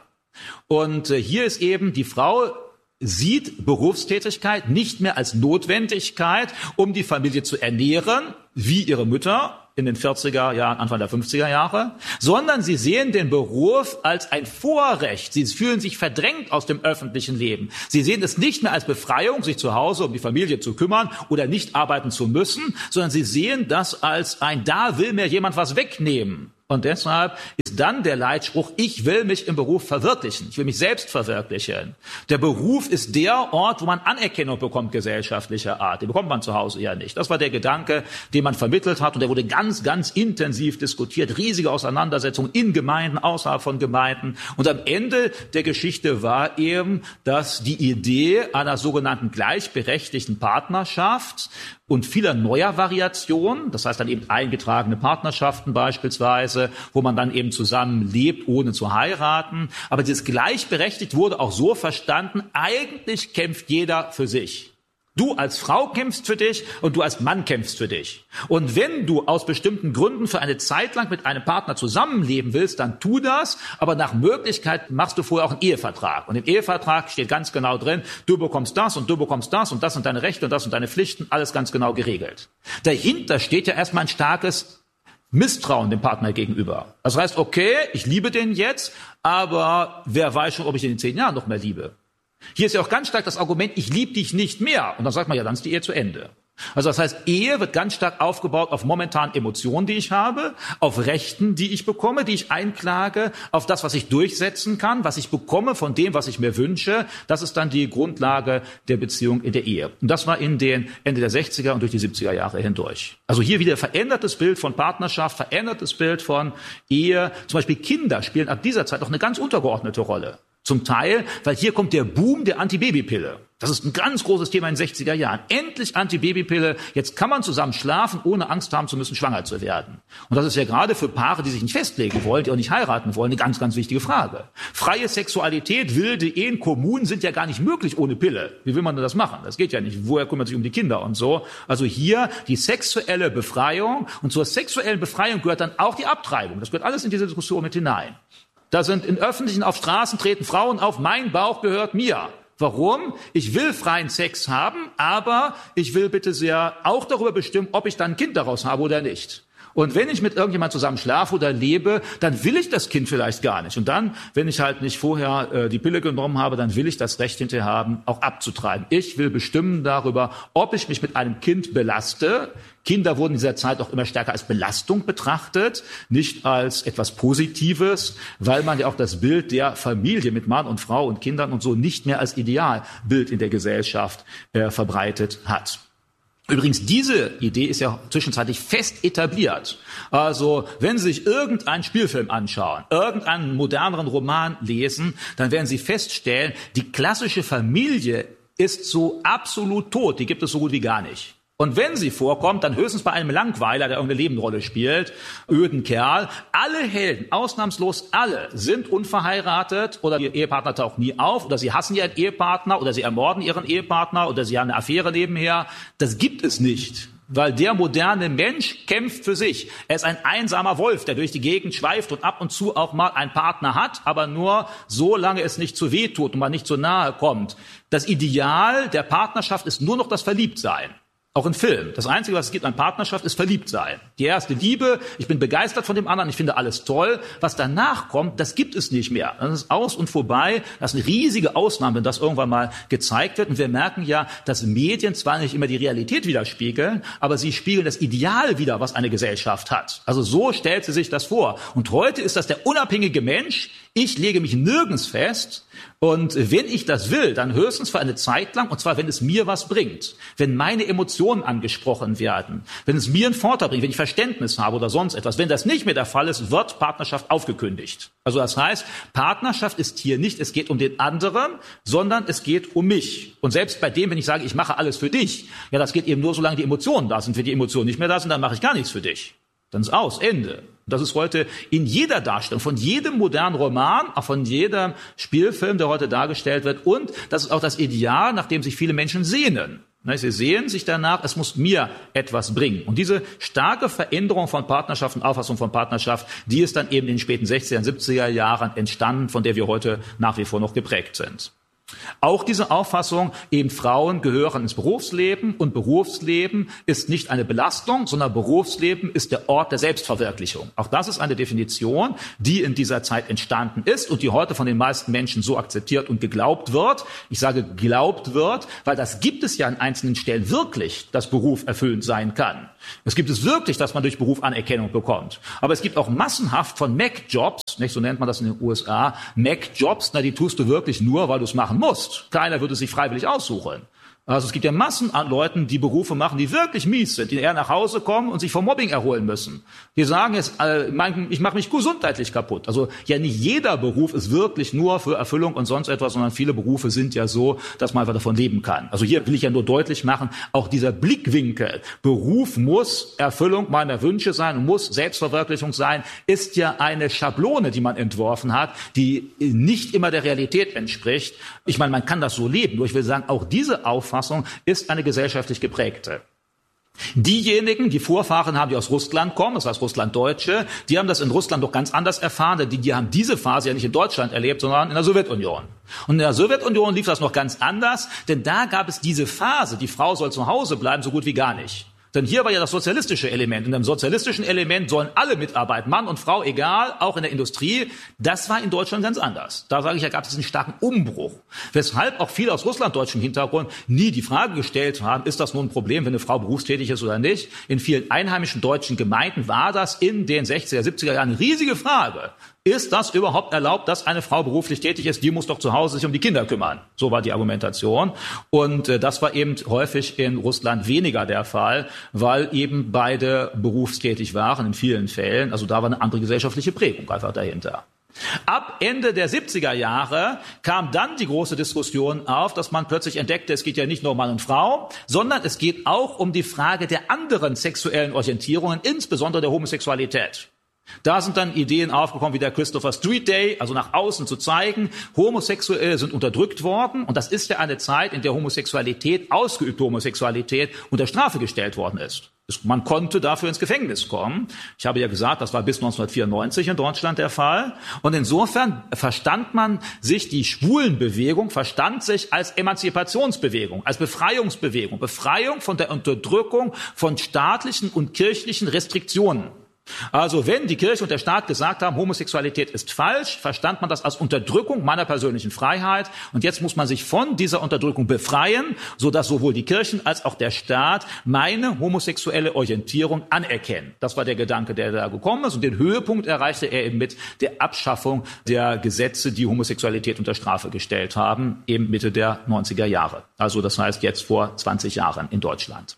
Und äh, hier ist eben, die Frau sieht Berufstätigkeit nicht mehr als Notwendigkeit, um die Familie zu ernähren, wie ihre Mütter in den vierziger Jahren, Anfang der fünfziger Jahre, sondern sie sehen den Beruf als ein Vorrecht. Sie fühlen sich verdrängt aus dem öffentlichen Leben. Sie sehen es nicht mehr als Befreiung, sich zu Hause um die Familie zu kümmern oder nicht arbeiten zu müssen, sondern sie sehen das als ein, da will mir jemand was wegnehmen. Und deshalb ist dann der Leitspruch, ich will mich im Beruf verwirklichen, ich will mich selbst verwirklichen. Der Beruf ist der Ort, wo man Anerkennung bekommt gesellschaftlicher Art. Die bekommt man zu Hause ja nicht. Das war der Gedanke, den man vermittelt hat und der wurde ganz, ganz intensiv diskutiert. Riesige Auseinandersetzungen in Gemeinden, außerhalb von Gemeinden. Und am Ende der Geschichte war eben, dass die Idee einer sogenannten gleichberechtigten Partnerschaft und vieler neuer Variationen, das heißt dann eben eingetragene Partnerschaften beispielsweise, wo man dann eben zusammen lebt, ohne zu heiraten. Aber dieses gleichberechtigt wurde auch so verstanden, eigentlich kämpft jeder für sich. Du als Frau kämpfst für dich und du als Mann kämpfst für dich. Und wenn du aus bestimmten Gründen für eine Zeit lang mit einem Partner zusammenleben willst, dann tu das, aber nach Möglichkeit machst du vorher auch einen Ehevertrag. Und im Ehevertrag steht ganz genau drin, du bekommst das und du bekommst das und das sind deine Rechte und das sind deine Pflichten, alles ganz genau geregelt. Dahinter steht ja erstmal ein starkes Misstrauen dem Partner gegenüber. Das heißt, okay, ich liebe den jetzt, aber wer weiß schon, ob ich den in zehn Jahren noch mehr liebe. Hier ist ja auch ganz stark das Argument, ich liebe dich nicht mehr. Und dann sagt man, ja, dann ist die Ehe zu Ende. Also das heißt, Ehe wird ganz stark aufgebaut auf momentanen Emotionen, die ich habe, auf Rechten, die ich bekomme, die ich einklage, auf das, was ich durchsetzen kann, was ich bekomme von dem, was ich mir wünsche. Das ist dann die Grundlage der Beziehung in der Ehe. Und das war in den Ende der sechziger und durch die siebziger Jahre hindurch. Also hier wieder verändertes Bild von Partnerschaft, verändertes Bild von Ehe. Zum Beispiel Kinder spielen ab dieser Zeit noch eine ganz untergeordnete Rolle. Zum Teil, weil hier kommt der Boom der Antibabypille. Das ist ein ganz großes Thema in den sechziger Jahren. Endlich Antibabypille. Jetzt kann man zusammen schlafen, ohne Angst haben zu müssen, schwanger zu werden. Und das ist ja gerade für Paare, die sich nicht festlegen wollen, die auch nicht heiraten wollen, eine ganz, ganz wichtige Frage. Freie Sexualität, wilde Ehen, Kommunen sind ja gar nicht möglich ohne Pille. Wie will man denn das machen? Das geht ja nicht. Woher kümmert sich um die Kinder und so? Also hier die sexuelle Befreiung. Und zur sexuellen Befreiung gehört dann auch die Abtreibung. Das gehört alles in diese Diskussion mit hinein. Da sind in öffentlichen, auf Straßen treten Frauen auf, mein Bauch gehört mir. Warum? Ich will freien Sex haben, aber ich will bitte sehr auch darüber bestimmen, ob ich dann ein Kind daraus habe oder nicht. Und wenn ich mit irgendjemand zusammen schlafe oder lebe, dann will ich das Kind vielleicht gar nicht. Und dann, wenn ich halt nicht vorher äh, die Pille genommen habe, dann will ich das Recht hinterher haben, auch abzutreiben. Ich will bestimmen darüber, ob ich mich mit einem Kind belaste. Kinder wurden in dieser Zeit auch immer stärker als Belastung betrachtet, nicht als etwas Positives, weil man ja auch das Bild der Familie mit Mann und Frau und Kindern und so nicht mehr als Idealbild in der Gesellschaft äh, verbreitet hat. Übrigens, diese Idee ist ja zwischenzeitlich fest etabliert. Also, wenn Sie sich irgendeinen Spielfilm anschauen, irgendeinen moderneren Roman lesen, dann werden Sie feststellen, die klassische Familie ist so absolut tot, die gibt es so gut wie gar nicht. Und wenn sie vorkommt, dann höchstens bei einem Langweiler, der irgendeine Nebenrolle spielt, öden Kerl. Alle Helden, ausnahmslos alle, sind unverheiratet oder ihr Ehepartner taucht nie auf oder sie hassen ihren Ehepartner oder sie ermorden ihren Ehepartner oder sie haben eine Affäre nebenher. Das gibt es nicht. Weil der moderne Mensch kämpft für sich. Er ist ein einsamer Wolf, der durch die Gegend schweift und ab und zu auch mal einen Partner hat, aber nur solange es nicht zu weh tut und man nicht zu nahe kommt. Das Ideal der Partnerschaft ist nur noch das Verliebtsein. Auch in Film. Das Einzige, was es gibt an Partnerschaft, ist Verliebtsein. Die erste Liebe, ich bin begeistert von dem anderen, ich finde alles toll. Was danach kommt, das gibt es nicht mehr. Das ist aus und vorbei. Das ist eine riesige Ausnahme, wenn das irgendwann mal gezeigt wird. Und wir merken ja, dass Medien zwar nicht immer die Realität widerspiegeln, aber sie spiegeln das Ideal wider, was eine Gesellschaft hat. Also so stellt sie sich das vor. Und heute ist das der unabhängige Mensch. Ich lege mich nirgends fest. Und wenn ich das will, dann höchstens für eine Zeit lang, und zwar, wenn es mir was bringt. Wenn meine Emotionen angesprochen werden, wenn es mir einen Vorteil bringt, wenn ich Verständnis habe oder sonst etwas. Wenn das nicht mehr der Fall ist, wird Partnerschaft aufgekündigt. Also das heißt, Partnerschaft ist hier nicht, es geht um den anderen, sondern es geht um mich. Und selbst bei dem, wenn ich sage, ich mache alles für dich, ja, das geht eben nur, solange die Emotionen da sind. Wenn die Emotionen nicht mehr da sind, dann mache ich gar nichts für dich. Dann ist aus, Ende. Das ist heute in jeder Darstellung, von jedem modernen Roman, auch von jedem Spielfilm, der heute dargestellt wird. Und das ist auch das Ideal, nach dem sich viele Menschen sehnen. Sie sehen sich danach, es muss mir etwas bringen. Und diese starke Veränderung von Partnerschaft und Auffassung von Partnerschaft, die ist dann eben in den späten sechziger, siebziger Jahren entstanden, von der wir heute nach wie vor noch geprägt sind. Auch diese Auffassung, eben Frauen gehören ins Berufsleben und Berufsleben ist nicht eine Belastung, sondern Berufsleben ist der Ort der Selbstverwirklichung. Auch das ist eine Definition, die in dieser Zeit entstanden ist und die heute von den meisten Menschen so akzeptiert und geglaubt wird. Ich sage geglaubt wird, weil das gibt es ja an einzelnen Stellen wirklich, dass Beruf erfüllend sein kann. Es gibt es wirklich, dass man durch Beruf Anerkennung bekommt. Aber es gibt auch massenhaft von Mac-Jobs, nicht, so nennt man das in den U S A, Mac-Jobs, na, die tust du wirklich nur, weil du es machen musst. Keiner würde es sich freiwillig aussuchen. Also es gibt ja Massen an Leuten, die Berufe machen, die wirklich mies sind, die eher nach Hause kommen und sich vom Mobbing erholen müssen. Die sagen jetzt, äh, ich mache mich gesundheitlich kaputt. Also ja, nicht jeder Beruf ist wirklich nur für Erfüllung und sonst etwas, sondern viele Berufe sind ja so, dass man einfach davon leben kann. Also hier will ich ja nur deutlich machen, auch dieser Blickwinkel, Beruf muss Erfüllung meiner Wünsche sein und muss Selbstverwirklichung sein, ist ja eine Schablone, die man entworfen hat, die nicht immer der Realität entspricht. Ich meine, man kann das so leben, nur ich will sagen, auch diese Auffassung ist eine gesellschaftlich geprägte. Diejenigen, die Vorfahren haben, die aus Russland kommen, das heißt Russlanddeutsche, die haben das in Russland doch ganz anders erfahren, die, die haben diese Phase ja nicht in Deutschland erlebt, sondern in der Sowjetunion. Und in der Sowjetunion lief das noch ganz anders, denn da gab es diese Phase, die Frau soll zu Hause bleiben, so gut wie gar nicht. Denn hier war ja das sozialistische Element. In dem sozialistischen Element sollen alle mitarbeiten, Mann und Frau, egal, auch in der Industrie. Das war in Deutschland ganz anders. Da sage ich, da gab es einen starken Umbruch. Weshalb auch viele aus russlanddeutschem Hintergrund nie die Frage gestellt haben, ist das nun ein Problem, wenn eine Frau berufstätig ist oder nicht? In vielen einheimischen deutschen Gemeinden war das in den sechziger, siebziger Jahren eine riesige Frage. Ist das überhaupt erlaubt, dass eine Frau beruflich tätig ist? Die muss doch zu Hause sich um die Kinder kümmern. So war die Argumentation. Und äh, das war eben häufig in Russland weniger der Fall, weil eben beide berufstätig waren in vielen Fällen. Also da war eine andere gesellschaftliche Prägung einfach dahinter. Ab Ende der siebziger Jahre kam dann die große Diskussion auf, dass man plötzlich entdeckte, es geht ja nicht nur um Mann und Frau, sondern es geht auch um die Frage der anderen sexuellen Orientierungen, insbesondere der Homosexualität. Da sind dann Ideen aufgekommen wie der Christopher Street Day, also nach außen zu zeigen, Homosexuelle sind unterdrückt worden. Und das ist ja eine Zeit, in der Homosexualität, ausgeübte Homosexualität unter Strafe gestellt worden ist. Man konnte dafür ins Gefängnis kommen. Ich habe ja gesagt, das war bis neunzehnhundertvierundneunzig in Deutschland der Fall. Und insofern verstand man sich, die Schwulenbewegung verstand sich als Emanzipationsbewegung, als Befreiungsbewegung, Befreiung von der Unterdrückung von staatlichen und kirchlichen Restriktionen. Also wenn die Kirche und der Staat gesagt haben, Homosexualität ist falsch, verstand man das als Unterdrückung meiner persönlichen Freiheit. Und jetzt muss man sich von dieser Unterdrückung befreien, sodass sowohl die Kirchen als auch der Staat meine homosexuelle Orientierung anerkennen. Das war der Gedanke, der da gekommen ist. Und den Höhepunkt erreichte er eben mit der Abschaffung der Gesetze, die Homosexualität unter Strafe gestellt haben, eben Mitte der neunziger Jahre. Also das heißt jetzt vor zwanzig Jahren in Deutschland.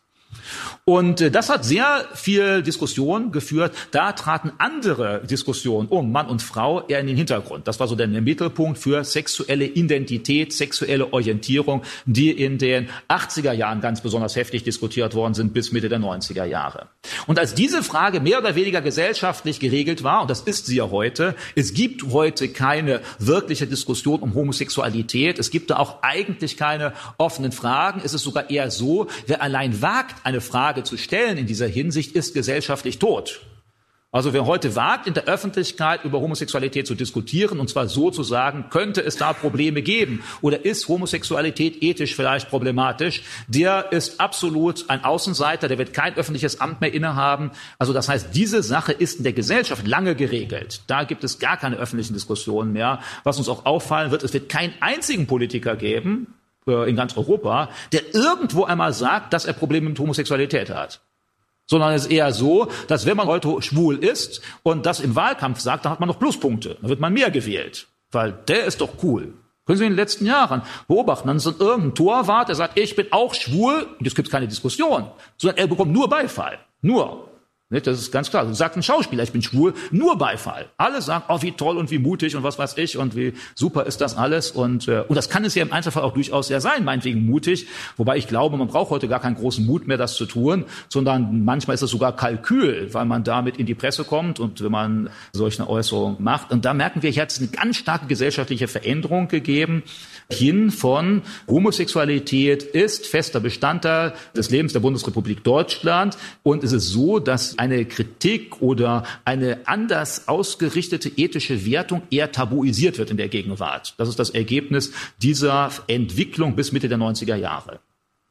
Und äh, das hat sehr viel Diskussion geführt. Da traten andere Diskussionen um Mann und Frau eher in den Hintergrund. Das war so der Mittelpunkt für sexuelle Identität, sexuelle Orientierung, die in den achtziger Jahren ganz besonders heftig diskutiert worden sind bis Mitte der neunziger Jahre. Und als diese Frage mehr oder weniger gesellschaftlich geregelt war, und das ist sie ja heute, es gibt heute keine wirkliche Diskussion um Homosexualität, es gibt da auch eigentlich keine offenen Fragen, es ist sogar eher so, wer allein wagt, eine Frage zu stellen in dieser Hinsicht, ist gesellschaftlich tot. Also wer heute wagt, in der Öffentlichkeit über Homosexualität zu diskutieren, und zwar so zu sagen, könnte es da Probleme geben oder ist Homosexualität ethisch vielleicht problematisch, der ist absolut ein Außenseiter, der wird kein öffentliches Amt mehr innehaben. Also das heißt, diese Sache ist in der Gesellschaft lange geregelt. Da gibt es gar keine öffentlichen Diskussionen mehr. Was uns auch auffallen wird, es wird keinen einzigen Politiker geben, in ganz Europa, der irgendwo einmal sagt, dass er Probleme mit Homosexualität hat. Sondern es ist eher so, dass wenn man heute schwul ist und das im Wahlkampf sagt, dann hat man noch Pluspunkte. Dann wird man mehr gewählt. Weil der ist doch cool. Können Sie in den letzten Jahren beobachten. Dann ist dann irgendein Torwart, der sagt, ich bin auch schwul. Und jetzt gibt es keine Diskussion. Sondern er bekommt nur Beifall. Nur. Das ist ganz klar. So sagt ein Schauspieler, ich bin schwul, nur Beifall. Alle sagen, oh, wie toll und wie mutig und was weiß ich und wie super ist das alles. Und, äh, und das kann es ja im Einzelfall auch durchaus ja sein, meinetwegen mutig. Wobei ich glaube, man braucht heute gar keinen großen Mut mehr, das zu tun, sondern manchmal ist es sogar Kalkül, weil man damit in die Presse kommt und wenn man solche Äußerungen macht. Und da merken wir, hier hat es eine ganz starke gesellschaftliche Veränderung gegeben, hin von Homosexualität ist fester Bestandteil des Lebens der Bundesrepublik Deutschland. Und es ist so, dass eine Kritik oder eine anders ausgerichtete ethische Wertung eher tabuisiert wird in der Gegenwart. Das ist das Ergebnis dieser Entwicklung bis Mitte der neunziger Jahre.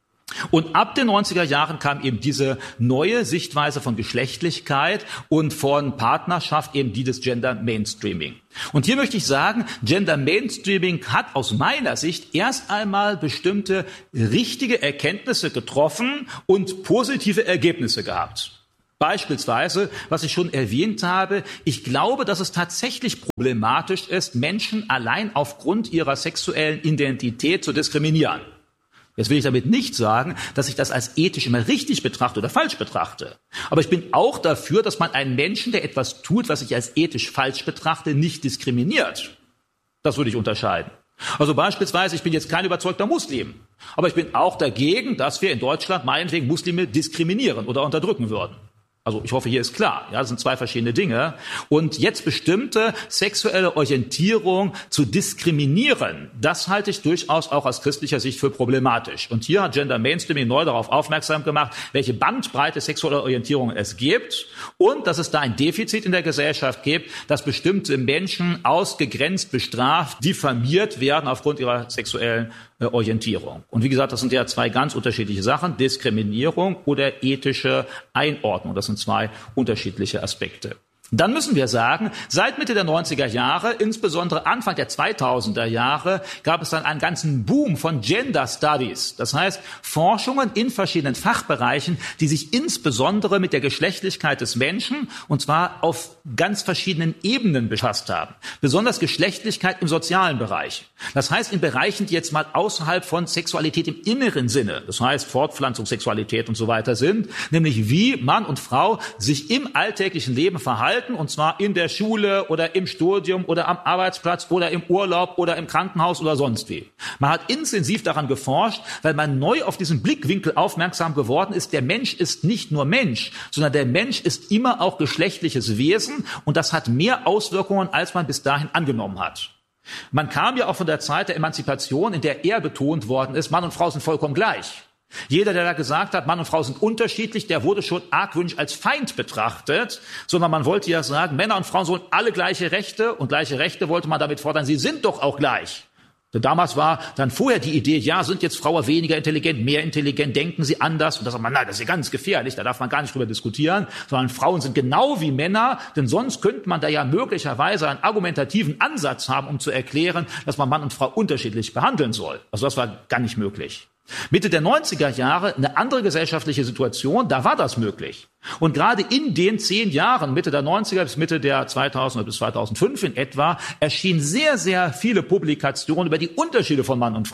Und ab den neunziger Jahren kam eben diese neue Sichtweise von Geschlechtlichkeit und von Partnerschaft, eben die des Gender Mainstreaming. Und hier möchte ich sagen, Gender Mainstreaming hat aus meiner Sicht erst einmal bestimmte richtige Erkenntnisse getroffen und positive Ergebnisse gehabt. Beispielsweise, was ich schon erwähnt habe, ich glaube, dass es tatsächlich problematisch ist, Menschen allein aufgrund ihrer sexuellen Identität zu diskriminieren. Jetzt will ich damit nicht sagen, dass ich das als ethisch immer richtig betrachte oder falsch betrachte. Aber ich bin auch dafür, dass man einen Menschen, der etwas tut, was ich als ethisch falsch betrachte, nicht diskriminiert. Das würde ich unterscheiden. Also beispielsweise, ich bin jetzt kein überzeugter Muslim. Aber ich bin auch dagegen, dass wir in Deutschland meinetwegen Muslime diskriminieren oder unterdrücken würden. Also ich hoffe, hier ist klar, ja, das sind zwei verschiedene Dinge. Und jetzt bestimmte sexuelle Orientierung zu diskriminieren, das halte ich durchaus auch aus christlicher Sicht für problematisch. Und hier hat Gender Mainstreaming neu darauf aufmerksam gemacht, welche Bandbreite sexueller Orientierung es gibt und dass es da ein Defizit in der Gesellschaft gibt, dass bestimmte Menschen ausgegrenzt, bestraft, diffamiert werden aufgrund ihrer sexuellen Orientierung. Und wie gesagt, das sind ja zwei ganz unterschiedliche Sachen, Diskriminierung oder ethische Einordnung. Das sind zwei unterschiedliche Aspekte. Dann müssen wir sagen, seit Mitte der neunziger Jahre, insbesondere Anfang der zweitausender Jahre, gab es dann einen ganzen Boom von Gender Studies. Das heißt, Forschungen in verschiedenen Fachbereichen, die sich insbesondere mit der Geschlechtlichkeit des Menschen, und zwar auf ganz verschiedenen Ebenen befasst haben. Besonders Geschlechtlichkeit im sozialen Bereich. Das heißt, in Bereichen, die jetzt mal außerhalb von Sexualität im inneren Sinne, das heißt Fortpflanzung, Sexualität und so weiter sind, nämlich wie Mann und Frau sich im alltäglichen Leben verhalten, und zwar in der Schule oder im Studium oder am Arbeitsplatz oder im Urlaub oder im Krankenhaus oder sonst wie. Man hat intensiv daran geforscht, weil man neu auf diesen Blickwinkel aufmerksam geworden ist. Der Mensch ist nicht nur Mensch, sondern der Mensch ist immer auch geschlechtliches Wesen und das hat mehr Auswirkungen, als man bis dahin angenommen hat. Man kam ja auch von der Zeit der Emanzipation, in der eher betont worden ist, Mann und Frau sind vollkommen gleich. Jeder, der da gesagt hat, Mann und Frau sind unterschiedlich, der wurde schon argwöhnisch als Feind betrachtet, sondern man wollte ja sagen, Männer und Frauen sollen alle gleiche Rechte und gleiche Rechte wollte man damit fordern, sie sind doch auch gleich. Denn damals war dann vorher die Idee, ja, sind jetzt Frauen weniger intelligent, mehr intelligent, denken sie anders? Und da sagt man, nein, das ist ja ganz gefährlich, da darf man gar nicht drüber diskutieren, sondern Frauen sind genau wie Männer, denn sonst könnte man da ja möglicherweise einen argumentativen Ansatz haben, um zu erklären, dass man Mann und Frau unterschiedlich behandeln soll. Also das war gar nicht möglich. Mitte der neunziger Jahre eine andere gesellschaftliche Situation, da war das möglich. Und gerade in den zehn Jahren, Mitte der neunziger bis Mitte der zweitausender bis zweitausendfünf in etwa, erschienen sehr, sehr viele Publikationen über die Unterschiede von Mann und Frau.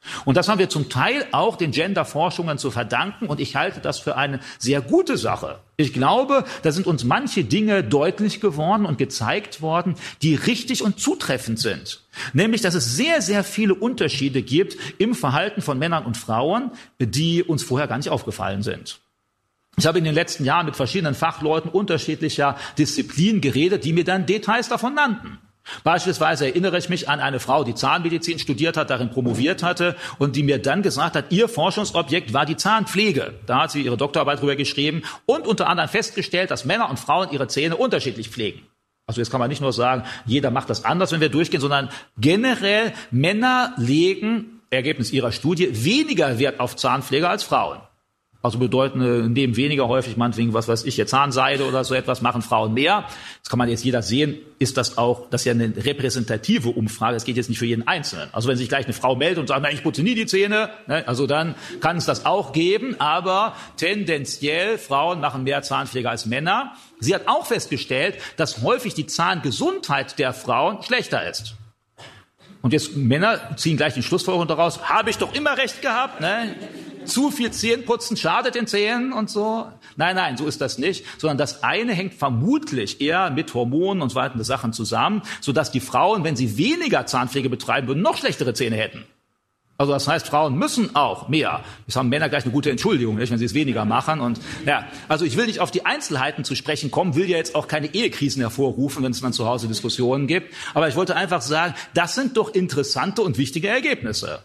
Und das haben wir zum Teil auch den Gender-Forschungen zu verdanken. Und ich halte das für eine sehr gute Sache. Ich glaube, da sind uns manche Dinge deutlich geworden und gezeigt worden, die richtig und zutreffend sind. Nämlich, dass es sehr, sehr viele Unterschiede gibt im Verhalten von Männern und Frauen, die uns vorher gar nicht aufgefallen sind. Ich habe in den letzten Jahren mit verschiedenen Fachleuten unterschiedlicher Disziplinen geredet, die mir dann Details davon nannten. Beispielsweise erinnere ich mich an eine Frau, die Zahnmedizin studiert hat, darin promoviert hatte und die mir dann gesagt hat, ihr Forschungsobjekt war die Zahnpflege. Da hat sie ihre Doktorarbeit drüber geschrieben und unter anderem festgestellt, dass Männer und Frauen ihre Zähne unterschiedlich pflegen. Also jetzt kann man nicht nur sagen, jeder macht das anders, wenn wir durchgehen, sondern generell Männer legen, Ergebnis ihrer Studie, weniger Wert auf Zahnpflege als Frauen. Also bedeuten, nehmen weniger häufig, meinetwegen, was weiß ich, jetzt Zahnseide oder so etwas, machen Frauen mehr. Das kann man jetzt jeder sehen, ist das auch, das ist ja eine repräsentative Umfrage, das geht jetzt nicht für jeden Einzelnen. Also wenn sich gleich eine Frau meldet und sagt, na, ich putze nie die Zähne, ne, also dann kann es das auch geben, aber tendenziell, Frauen machen mehr Zahnpflege als Männer. Sie hat auch festgestellt, dass häufig die Zahngesundheit der Frauen schlechter ist. Und jetzt Männer ziehen gleich die Schlussfolgerung daraus, habe ich doch immer recht gehabt, ne? Zu viel Zähneputzen schadet den Zähnen und so. Nein, nein, so ist das nicht. Sondern das eine hängt vermutlich eher mit Hormonen und so weiteren Sachen zusammen, sodass die Frauen, wenn sie weniger Zahnpflege betreiben würden, noch schlechtere Zähne hätten. Also das heißt, Frauen müssen auch mehr. Das haben Männer gleich eine gute Entschuldigung, nicht, wenn sie es weniger machen. Und ja, also ich will nicht auf die Einzelheiten zu sprechen kommen, will ja jetzt auch keine Ehekrisen hervorrufen, wenn es dann zu Hause Diskussionen gibt. Aber ich wollte einfach sagen, das sind doch interessante und wichtige Ergebnisse.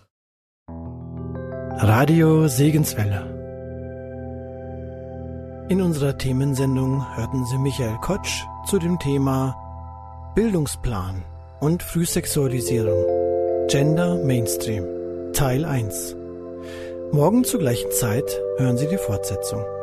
Radio Segenswelle. In unserer Themensendung hörten Sie Michael Kotsch zu dem Thema Bildungsplan und Frühsexualisierung, Gender Mainstream, Teil eins. Morgen zur gleichen Zeit hören Sie die Fortsetzung.